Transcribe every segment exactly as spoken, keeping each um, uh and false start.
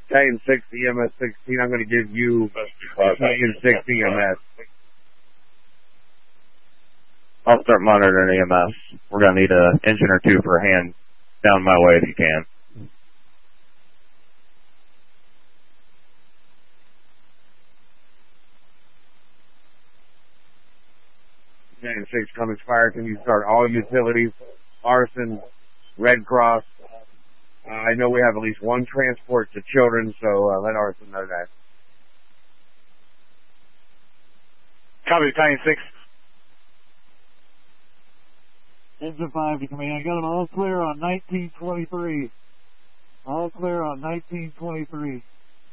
Battalion six, E M S sixteen, I'm going to give you Battalion six E M S. I'll start monitoring E M S. We're going to need an engine or two for a hand down my way if you can. Battalion six, Cummins Fire, can you start all utilities, arson, Red Cross? Uh, I know we have at least one transport to children, so uh, let arson know that. Copy, Battalion six. Engine five to command. I got an all clear on nineteen twenty-three. All clear on nineteen twenty-three.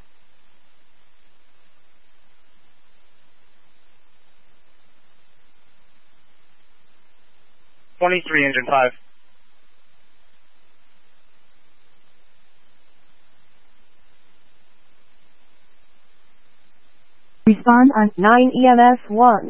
twenty-three, Engine five. Respond on nine E M S one.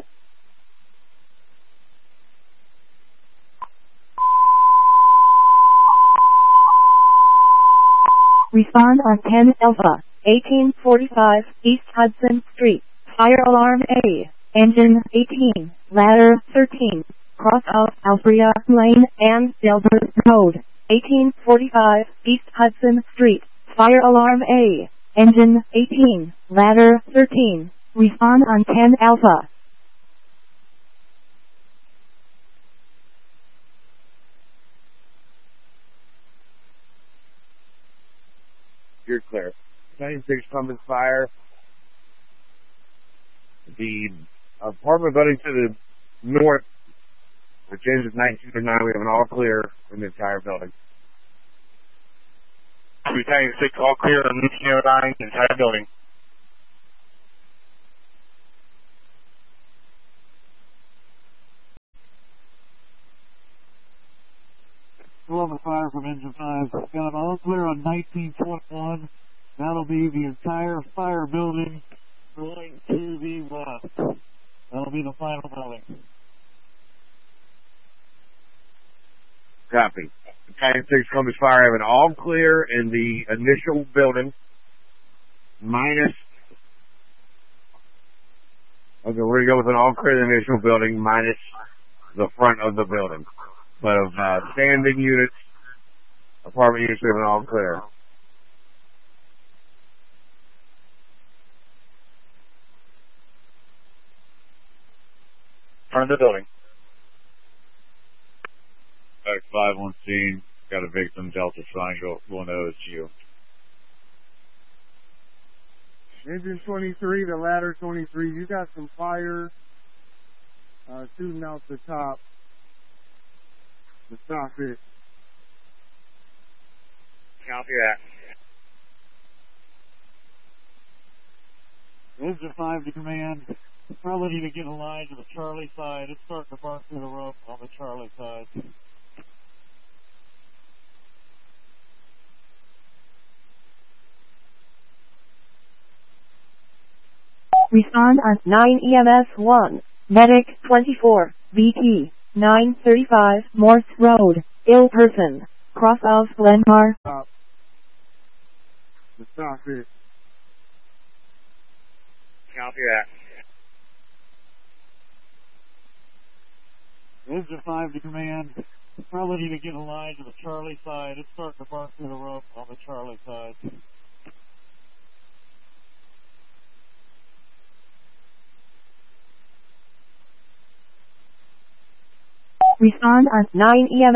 Respond on ten Alpha, eighteen forty-five East Hudson Street. Fire alarm A. Engine eighteen, ladder thirteen. Cross out Alfrea Lane and Delbert Road. eighteen forty-five East Hudson Street. Fire alarm A. Engine eighteen, ladder thirteen. Respond on ten Alpha. You're clear. Battalion six, Cummins Fire. The apartment building to the north, which ends at nineteen oh nine, we have an all clear in the entire building. Battalion six, all clear on nineteen oh nine, entire building. eleven fire from Engine five. Got an all clear on nineteen twenty-one. That'll be the entire fire building going to the west. That'll be the final building. Copy. Battalion six, Cummins Fire, have an all clear in the initial building, minus, okay, we're going to go with an all clear in the initial building, minus the front of the building. But of uh, standing units, apartment units, we have an all clear. Front of the building. Back five on scene. Got a victim, Delta Triangle. We'll know it's you. Engine twenty-three, the ladder twenty-three. You got some fire uh, shooting out the top. To stop it. Copy that. Engine five to command. Probably need to get a line to the Charlie side. It's starting to burn through the rope on the Charlie side. Respond on nine E M S one. Medic twenty-four, B T, nine thirty-five Morse Road, ill person. Cross of Glenmar. Stop. To stop it. Copy that. Engine five to command. Probably need to get a line to the Charlie side. It's starting to burn through the rope on the Charlie side. Respond on nine E M S